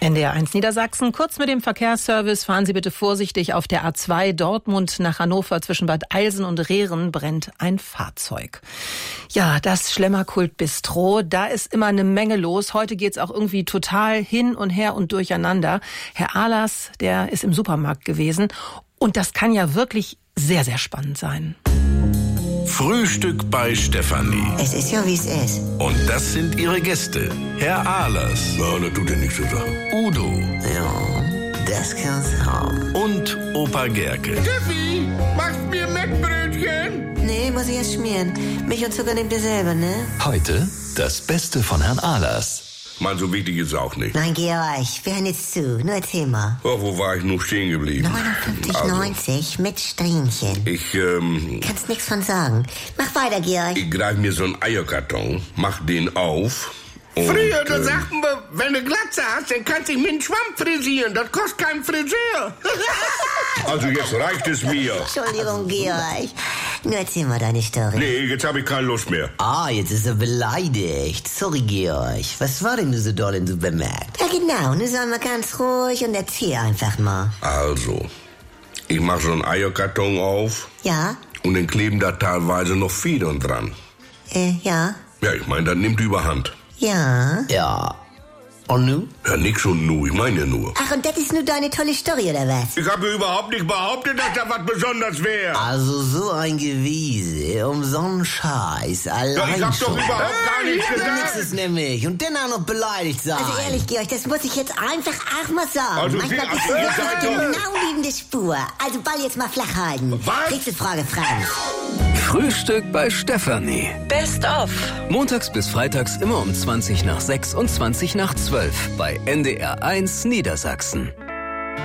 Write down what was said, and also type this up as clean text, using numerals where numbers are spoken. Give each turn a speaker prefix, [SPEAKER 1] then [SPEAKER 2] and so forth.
[SPEAKER 1] NDR1 Niedersachsen. Kurz mit dem Verkehrsservice. Fahren Sie bitte vorsichtig. Auf der A2 Dortmund nach Hannover zwischen Bad Eilsen und Rehren brennt ein Fahrzeug. Ja, das Schlemmerkult Bistro, da ist immer eine Menge los. Heute geht's auch irgendwie total hin und her und durcheinander. Herr Ahlers, der ist im Supermarkt gewesen. Und das kann ja wirklich sehr, sehr spannend sein.
[SPEAKER 2] Frühstück bei Stefanie.
[SPEAKER 3] Es ist ja, wie es ist.
[SPEAKER 2] Und das sind ihre Gäste. Herr Ahlers.
[SPEAKER 4] Ja, das tut ja nichts zur Sache.
[SPEAKER 2] Udo.
[SPEAKER 3] Ja, das kann's haben.
[SPEAKER 2] Und Opa Gerke.
[SPEAKER 4] Steffi, machst mir Mettbrötchen?
[SPEAKER 3] Nee, muss ich erst schmieren. Milch und Zucker nehmt ihr selber, ne?
[SPEAKER 5] Heute das Beste von Herrn Ahlers.
[SPEAKER 4] Mann, so wichtig ist es auch nicht.
[SPEAKER 3] Nein, Georg, wir hören jetzt zu. Nur erzähl mal.
[SPEAKER 4] Oh, wo war ich nur stehen geblieben?
[SPEAKER 3] 59,90 mit Strähnchen.
[SPEAKER 4] Ich
[SPEAKER 3] Kannst nix von sagen. Mach weiter, Georg.
[SPEAKER 4] greif mir so einen Eierkarton, mach den auf. Und,
[SPEAKER 6] Früher, da sagten wir, wenn du Glatze hast, dann kannst du dich mit einem Schwamm frisieren. Das kostet keinen Friseur.
[SPEAKER 4] also jetzt reicht es mir.
[SPEAKER 3] Entschuldigung, Georg. Nur erzähl mal deine Story.
[SPEAKER 4] Nee, jetzt habe ich keine Lust mehr.
[SPEAKER 7] Ah, jetzt ist er beleidigt. Sorry, Georg. Was war denn nur so doll im Supermarkt?
[SPEAKER 3] Ja, genau. Nun sei mal ganz ruhig und erzähl einfach mal.
[SPEAKER 4] Also, ich mach so einen Eierkarton auf
[SPEAKER 3] Ja?
[SPEAKER 4] und dann kleben da teilweise noch Federn dran.
[SPEAKER 3] Ja?
[SPEAKER 4] Ja, ich meine, das nimmt überhand.
[SPEAKER 3] Ja?
[SPEAKER 7] Ja. Und nu?
[SPEAKER 4] Ja, nix und nu, ich meine ja nur.
[SPEAKER 3] Ach, und das ist nur deine tolle Story, oder was?
[SPEAKER 4] Ich habe überhaupt nicht behauptet, dass da was besonders wäre.
[SPEAKER 7] Also so ein Gewiese, um so einen Scheiß, allein
[SPEAKER 4] Ja, ich hab
[SPEAKER 7] schon.
[SPEAKER 4] doch überhaupt gar nichts
[SPEAKER 7] Nix
[SPEAKER 4] gesagt.
[SPEAKER 7] ist nämlich. Und dann auch noch beleidigt sein.
[SPEAKER 3] Also ehrlich, Georg, das muss ich jetzt einfach auch mal sagen.
[SPEAKER 4] Also
[SPEAKER 3] Manchmal
[SPEAKER 4] Sie-
[SPEAKER 3] bist du
[SPEAKER 4] ihr
[SPEAKER 3] wirklich
[SPEAKER 4] seid doch-
[SPEAKER 3] genau neben der Spur. Also Ball jetzt mal flach halten.
[SPEAKER 4] Was?
[SPEAKER 3] Nächste Frage, Frank.
[SPEAKER 5] Frühstück bei Stefanie.
[SPEAKER 1] Best of.
[SPEAKER 5] Montags bis freitags immer um 20 nach 6 und 20 nach 12 bei NDR1 Niedersachsen.